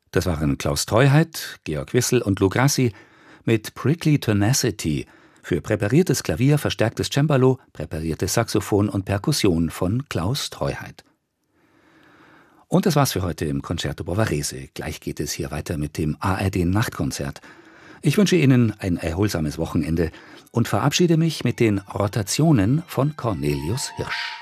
Das waren Klaus Treuheit, Georg Wissel und Lou Grassi mit Prickly Tenacity für präpariertes Klavier, verstärktes Cembalo, präpariertes Saxophon und Perkussion von Klaus Treuheit. Und das war's für heute im Concerto Bovarese. Gleich geht es hier weiter mit dem ARD-Nachtkonzert. Ich wünsche Ihnen ein erholsames Wochenende und verabschiede mich mit den Rotationen von Cornelius Hirsch.